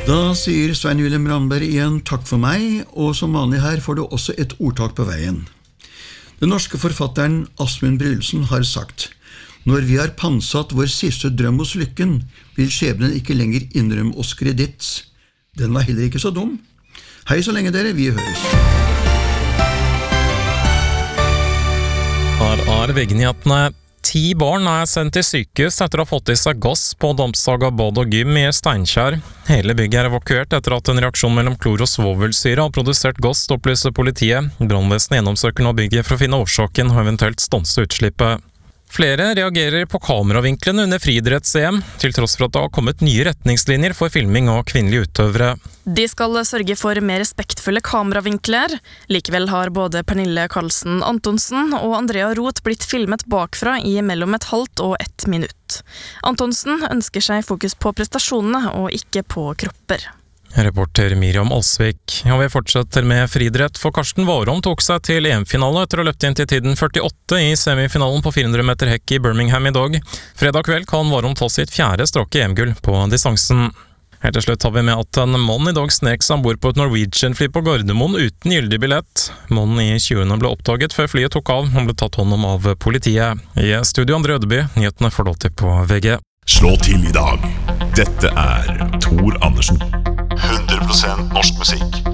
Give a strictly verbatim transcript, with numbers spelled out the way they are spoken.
Da sier Svein Wilhelm Ramberg igjen takk for meg, og som vanlig her får du også et ordtak på veien. Den norske forfatteren Asmund Brylsen har sagt: når vi har pantsatt vår siste drøm hos lykken, vil skjebnen ikke lenger innrømme oss kreditt. Den var heller ikke så dum. Hei så lenge dere, vi høres. Her er VG-nyhetene. Ti barn er sendt til sykehus etter å ha fått i seg gass på Dampsaga bad og gym i Steinkjer. Hele bygget er evakuert etter at en reaksjon mellom klor og svovelsyre har produsert gass, opplyser politiet. Brannvesenet gjennomsøker nå bygget for å finne årsaken og eventuelt stanse utslippet. Flere reagerer på kameravinklene under friidretts-E M, til tross for at det har kommet nye retningslinjer for filming av kvinnelige utøvere. De skal sørge for mer respektfulle kameravinkler. Likevel har både Pernille Karlsen Antonsen og Andrea Roth blitt filmet bakfra i mellom et halvt og ett minutt. Antonsen ønsker seg fokus på prestasjonene og ikke på kropper. Reporter Miriam Alsvik. Ja, vi fortsetter med friidrett, for Karsten Warholm tok seg til E M-finale etter å ha løpt inn til tiden førtiåtte i semifinalen på fire hundre meter hekk i Birmingham i dag. Fredag kveld kan Warholm ta sitt fjerde strake E M-gull på distansen. Helt til slutt har vi med at en mann i dag snek seg ombord på et Norwegian-fly på Gardermoen uten gyldig billett. Mannen i tjueårene ble oppdaget før flyet tok av. Han ble tatt hånd om av politiet. I studio Andre Ødeby, nyhetene får du alltid på V G. Slå til i dag. Dette er Tor Andersen. hundre prosent norsk musikk.